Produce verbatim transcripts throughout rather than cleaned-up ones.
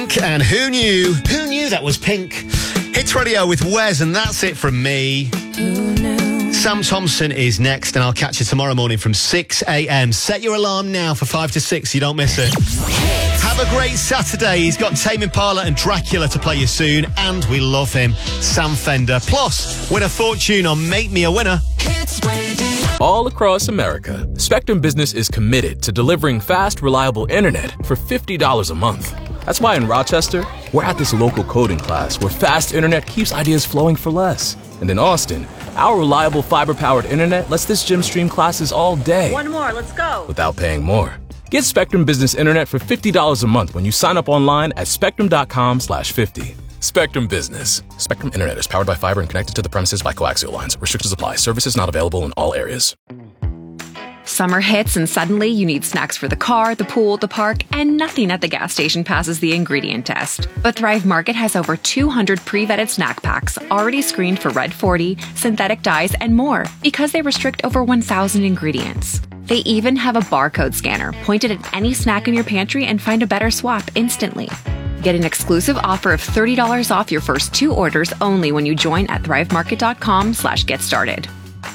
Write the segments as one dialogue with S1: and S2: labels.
S1: And who knew? Who knew that was Pink? Hits Radio with Wes, and that's it from me.
S2: Who knew?
S1: Sam Thompson is next, and I'll catch you tomorrow morning from six a.m. Set your alarm now for five to six so you don't miss it. Have a great Saturday. He's got Tame Impala and Dracula to play you soon, and we love him, Sam Fender. Plus, win a fortune on Make Me a Winner.
S3: All across America, Spectrum Business is committed to delivering fast, reliable internet for fifty dollars a month. That's why in Rochester, we're at this local coding class where fast internet keeps ideas flowing for less. And in Austin, our reliable fiber-powered internet lets this gym stream classes all day.
S4: One more, let's go.
S3: Without paying more. Get Spectrum Business Internet for fifty dollars a month when you sign up online at spectrum.com slash 50. Spectrum Business. Spectrum Internet is powered by fiber and connected to the premises by coaxial lines. Restrictions apply. Services not available in all areas.
S5: Summer hits and suddenly you need snacks for the car, the pool, the park, and nothing at the gas station passes the ingredient test. But Thrive Market has over two hundred pre-vetted snack packs already screened for Red forty, synthetic dyes, and more because they restrict over one thousand ingredients. They even have a barcode scanner pointed at any snack in your pantry and find a better swap instantly. Get an exclusive offer of thirty dollars off your first two orders only when you join at thrivemarket.com slash get started.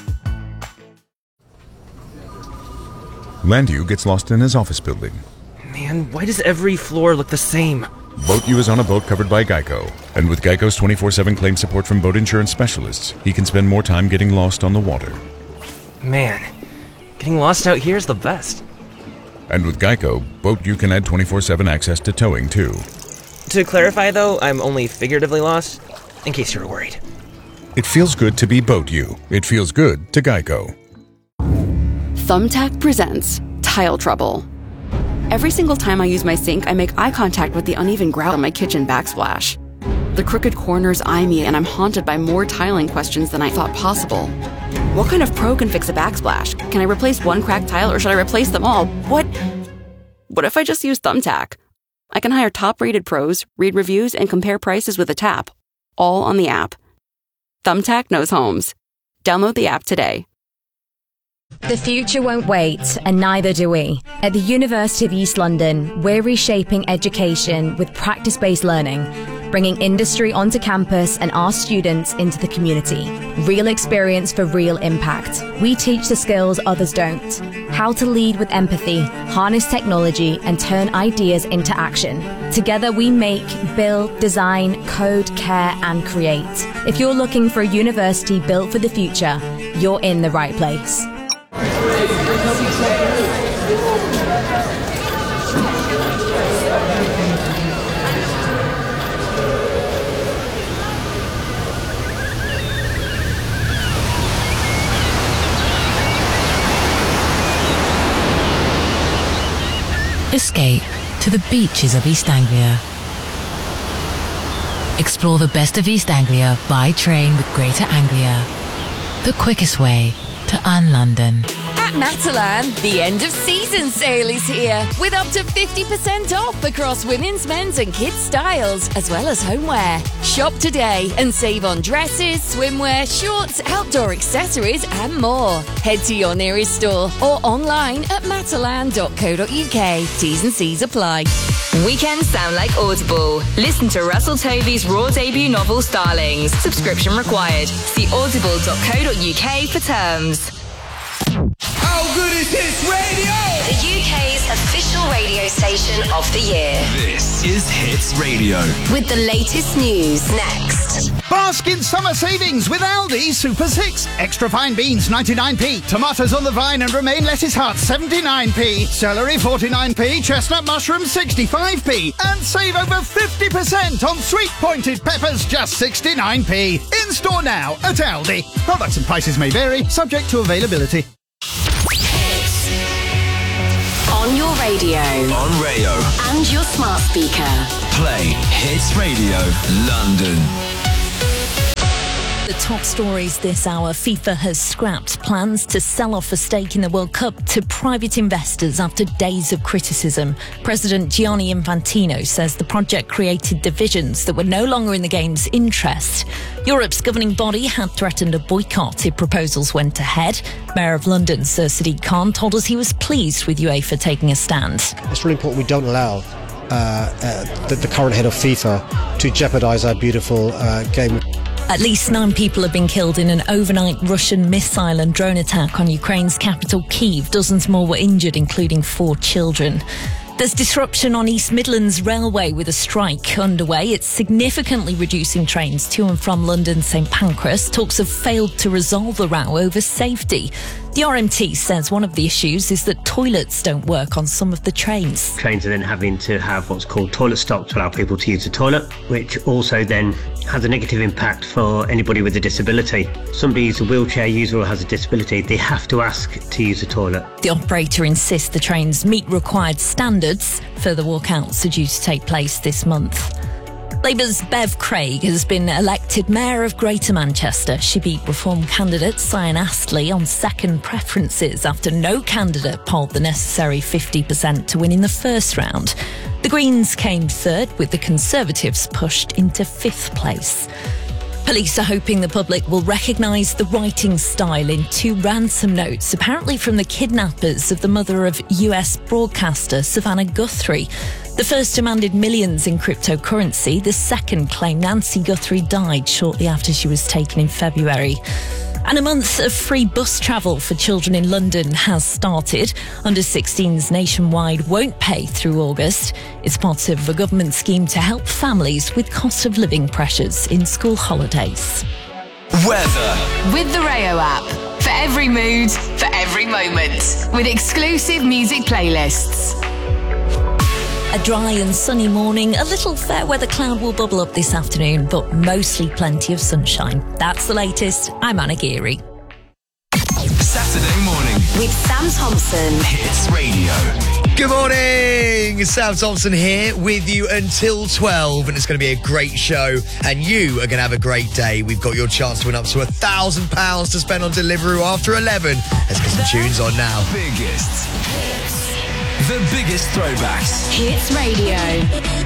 S6: Landu gets lost in his office building.
S7: Man, why does every floor look the same?
S6: BoatU is on a boat covered by Geico. And with Geico's twenty-four seven claim support from boat insurance specialists, he can spend more time getting lost on the water.
S7: Man, getting lost out here is the best.
S6: And with Geico, BoatU can add twenty-four seven access to towing, too.
S7: To clarify, though, I'm only figuratively lost, in case you were worried.
S6: It feels good to be BoatU. It feels good to Geico.
S8: Thumbtack presents Tile Trouble. Every single time I use my sink, I make eye contact with the uneven grout on my kitchen backsplash. The crooked corners eye me, and I'm haunted by more tiling questions than I thought possible. What kind of pro can fix a backsplash? Can I replace one cracked tile, or should I replace them all? What? What if I just use Thumbtack? I can hire top-rated pros, read reviews, and compare prices with a tap, all on the app. Thumbtack knows homes. Download the app today.
S9: The future won't wait, and neither do we. At the University of East London, we're reshaping education with practice-based learning, bringing industry onto campus and our students into the community. Real experience for real impact. We teach the skills others don't. How to lead with empathy, harness technology, and turn ideas into action. Together we make, build, design, code, care, and create. If you're looking for a university built for the future, you're in the right place.
S10: Escape to the beaches of East Anglia. Explore the best of East Anglia by train with Greater Anglia. The quickest way to un-London.
S11: At Matalan, the end of season sale is here with up to fifty percent off across women's, men's and kids styles, as well as homeware. Shop today and save on dresses, swimwear, shorts, outdoor accessories and more. Head to your nearest store or online at matalan dot co dot uk. T's and C's apply.
S12: Weekends sound like Audible. Listen to Russell Tovey's raw debut novel Starlings. Subscription required. See audible dot co dot uk for terms.
S13: How good is Hits Radio?
S12: The U K's official radio station of the year.
S13: This is Hits Radio.
S12: With the latest news next.
S14: Bask in summer savings with Aldi Super six. Extra fine beans ninety-nine p. Tomatoes on the vine and romaine lettuce hearts seventy-nine p. Celery forty-nine p. Chestnut mushrooms sixty-five p. And save over fifty percent on sweet pointed peppers just sixty-nine p. In store now at Aldi. Products and prices may vary, subject to availability.
S12: On your radio.
S13: On Rayo.
S12: And your smart speaker.
S13: Play Hits Radio London.
S15: The top stories this hour. FIFA has scrapped plans to sell off a stake in the World Cup to private investors after days of criticism. President Gianni Infantino says the project created divisions that were no longer in the game's interest. Europe's governing body had threatened a boycott if proposals went ahead. Mayor of London, Sir Sadiq Khan, told us he was pleased with UEFA taking a stand.
S16: It's really important we don't allow
S2: uh, uh, the, the current head of FIFA to jeopardise our beautiful uh, game.
S15: At least nine people have been killed in an overnight Russian missile and drone attack on Ukraine's capital, Kyiv. Dozens more were injured, including four children. There's disruption on East Midlands Railway with a strike underway. It's significantly reducing trains to and from London St Pancras. Talks have failed to resolve the row over safety. The R M T says one of the issues is that toilets don't work on some of the trains.
S4: Trains are then having to have what's called toilet stop to allow people to use the toilet, which also then has a negative impact for anybody with a disability. Somebody who's a wheelchair user or has a disability, they have to ask to use the toilet.
S15: The operator insists the trains meet required standards. Further walkouts are due to take place this month. Labour's Bev Craig has been elected Mayor of Greater Manchester. She beat Reform candidate Cyan Astley on second preferences after no candidate polled the necessary fifty percent to win in the first round. The Greens came third, with the Conservatives pushed into fifth place. Police are hoping the public will recognise the writing style in two ransom notes, apparently from the kidnappers of the mother of U S broadcaster Savannah Guthrie. The first demanded millions in cryptocurrency. The second claimed Nancy Guthrie died shortly after she was taken in February. And a month of free bus travel for children in London has started. Under sixteens nationwide won't pay through August. It's part of a government scheme to help families with cost of living pressures in school holidays.
S13: Weather.
S12: With the Rayo app. For every mood, for every moment. With exclusive music playlists.
S15: A dry and sunny morning. A little fair weather cloud will bubble up this afternoon, but mostly plenty of sunshine. That's the latest. I'm Anna Geary.
S13: Saturday morning.
S12: With Sam Thompson.
S13: Hits Radio.
S16: Good morning, Sam Thompson here with you until twelve, and it's going to be a great show, and you are going to have a great day. We've got your chance to win up to a thousand pounds to spend on Deliveroo after eleven. Let's get some tunes on now.
S13: Biggest hits. The biggest throwbacks.
S12: Hits Radio.